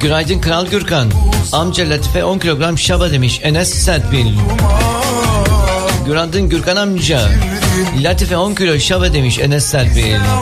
Günaydın Kral Gürkan. Amca Latife 10 kilogram şaba demiş Enes Sertbil. Günaydın Gürkan amca. Latife 10 kilo şaba demiş Enes Sertbil.